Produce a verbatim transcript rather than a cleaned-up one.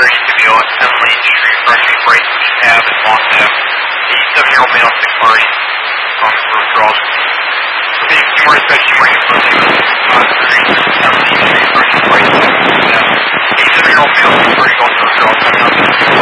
thirty to be on seven lane street crushing brakes, which you have and want to have. The seven-year-old male six party on the withdrawals. So being more inspection, more influence, uh, seven